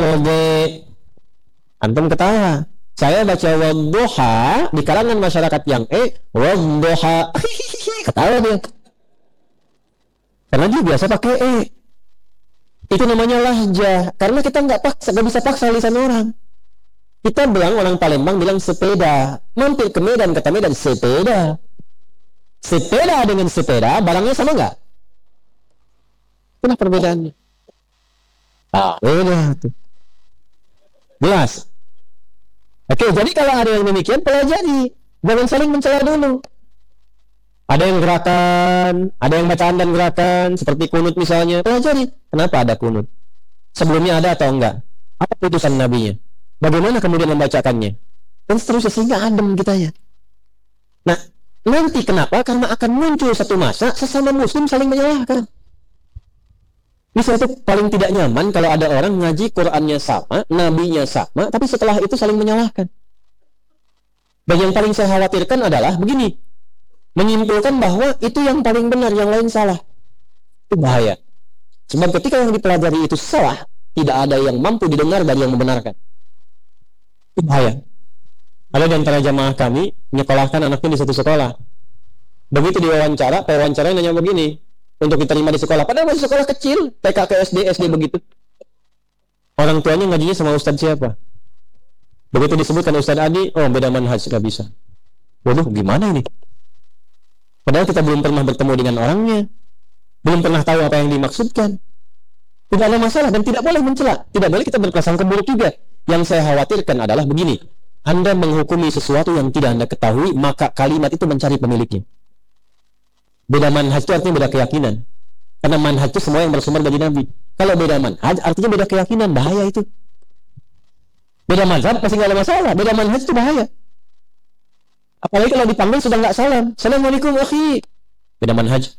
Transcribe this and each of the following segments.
ardi. Antum ketawa. Saya baca wadduha di kalangan masyarakat yang wadduha. Ketawa dia. Karena dia biasa pakai Itu namanya lahjah. Karena kita nggak bisa paksa lisan orang. Kita bilang, orang Palembang bilang sepeda. Mampir ke Medan, kata Medan sepeda. Sepeda dengan sepeda, barangnya sama nggak? Itulah perbedaannya. Beda tuh. Jelas. Oke, jadi kalau ada yang demikian, pelajari. Jangan saling mencela dulu. Ada yang gerakan, ada yang bacaan dan gerakan, seperti kunut misalnya. Pelajari. Kenapa ada kunut? Sebelumnya ada atau enggak? Apa putusan nabinya? Bagaimana kemudian membacakannya? Dan seterusnya, sehingga adem kitanya. Nah, nanti kenapa? Karena akan muncul satu masa sesama muslim saling menyalahkan. Misalnya itu paling tidak nyaman kalau ada orang ngaji Qur'annya sama, nabinya sama, tapi setelah itu saling menyalahkan. Dan yang paling saya khawatirkan adalah begini, menyimpulkan bahwa itu yang paling benar, yang lain salah. Itu bahaya. Sebab ketika yang dipelajari itu salah, tidak ada yang mampu didengar dari yang membenarkan. Itu bahaya. Ada di antara jamaah kami menyekolahkan anaknya di satu sekolah. Begitu diwawancara, pewawancaranya nanya begini, untuk diterima di sekolah, padahal masih sekolah kecil, TK ke SD begitu. Orang tuanya ngajinya sama ustadz siapa? Begitu disebutkan Ustadz Adi, beda manhaj, gak bisa. Waduh, gimana ini? Padahal kita belum pernah bertemu dengan orangnya, belum pernah tahu apa yang dimaksudkan. Tidak ada masalah dan tidak boleh mencela, tidak boleh kita berprasangka buruk juga. Yang saya khawatirkan adalah begini, Anda menghukumi sesuatu yang tidak Anda ketahui, maka kalimat itu mencari pemiliknya. Beda manhaj itu artinya beda keyakinan. Karena manhaj itu semua yang bersumber dari Nabi. Kalau beda manhaj artinya beda keyakinan, bahaya itu. Beda mazhab pasti nggak ada masalah, beda manhaj itu bahaya. Apalagi kalau dipanggil sudah nggak salam. Assalamualaikum akhi. Beda manhaj.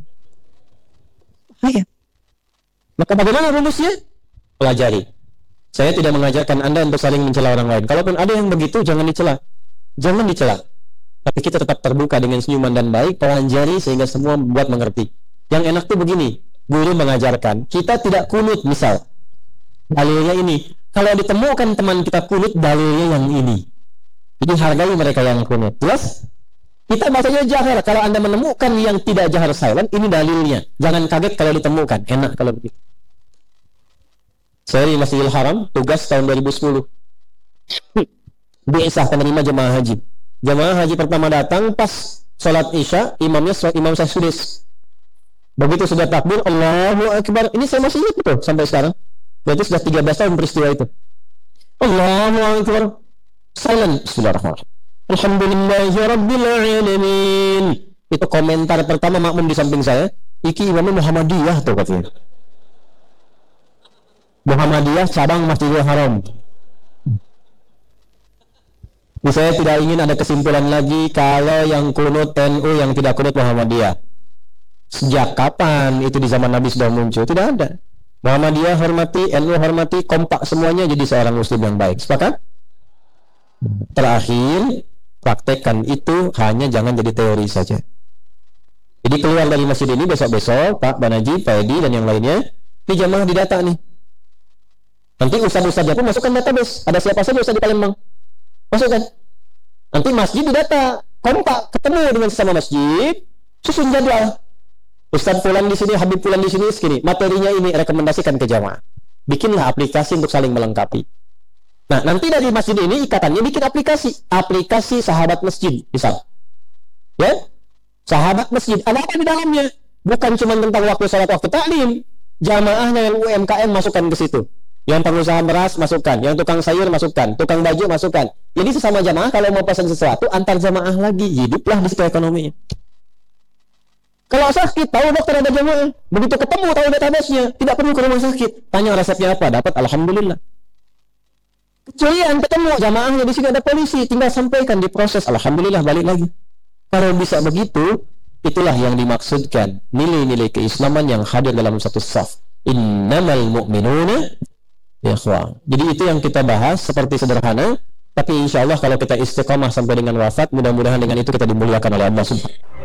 Bahaya. Maka bagaimana rumusnya? Pelajari. Saya tidak mengajarkan Anda untuk saling mencela orang lain. Kalaupun ada yang begitu, jangan dicela. Jangan dicela. Tapi kita tetap terbuka dengan senyuman dan baik, pelajari sehingga semua membuat mengerti. Yang enak tuh begini, guru mengajarkan, kita tidak kunut misal. Dalilnya ini. Kalau ditemukan teman kita kunut, dalilnya yang ini. Jadi hargai mereka yang kunut. Jelas? Kita bacanya jahar. Kalau Anda menemukan yang tidak jahar silent, ini dalilnya. Jangan kaget kalau ditemukan. Enak kalau begitu. Saya di Masjidil Haram, tugas tahun 2010. Bi'isah penerima jemaah haji. Jemaah haji pertama datang pas sholat isya, imam saya sudis. Begitu sudah takbir, Allahu Akbar. Ini saya masih ingat betul sampai sekarang. Berarti sudah 13 tahun peristiwa itu. Allahu Akbar. Silent. Bismillahirrahmanirrahim. Alhamdulillahirabbil alamin. Itu komentar pertama makmum di samping saya. Iki imamnya Muhammadiyah tuh katanya. Muhammadiyah cabang Masjidil Haram. Saya tidak ingin ada kesimpulan lagi kalau yang kunut NU, yang tidak kunut Muhammadiyah. Sejak kapan itu di zaman Nabi sudah muncul? Tidak ada. Muhammadiyah hormati, NU hormati, kompak semuanya jadi seorang muslim yang baik. Sepakat? Terakhir, praktekkan itu, hanya jangan jadi teori saja. Jadi keluar dari masjid ini besok-besok, Pak Banaji, Pak Edi, dan yang lainnya, ini jamaah didata nih. Nanti ustaz-ustaznya pun masukkan database. Ada siapa saja ustaz di Palembang? Masukkan. Nanti masjid didata, kompak, ketemu dengan sesama masjid, susun jadwal. Ustaz Fulan di sini, Habib Fulan di sini, segini. Materinya ini rekomendasikan ke jamaah. Bikinlah aplikasi untuk saling melengkapi. Nah, nanti dari masjid ini ikatannya bikin aplikasi sahabat masjid, misal. Ya? Sahabat masjid. Ada apa di dalamnya? Bukan cuma tentang waktu salat, waktu taklim. Jamaahnya yang UMKM masukkan ke situ. Yang pengusaha beras masukkan, yang tukang sayur masukkan, tukang baju masukkan. Jadi sesama jamaah kalau mau pesan sesuatu antar jamaah lagi, hiduplah di situ ekonominya. Kalau sakit tahu dokter ada jamaah, begitu ketemu tahu database-nya, tidak perlu ke rumah sakit. Tanya resepnya apa, dapat alhamdulillah. Kecuali yang ketemu jamaahnya di sini ada polisi, tinggal sampaikan diproses, alhamdulillah balik lagi. Kalau bisa begitu, itulah yang dimaksudkan nilai-nilai keislaman yang hadir dalam satu saf. Innamal mu'minuna ikhwah. Jadi itu yang kita bahas seperti sederhana, tapi insya Allah kalau kita istiqamah sampai dengan wafat, mudah-mudahan dengan itu kita dimuliakan oleh Allah Subhanahu.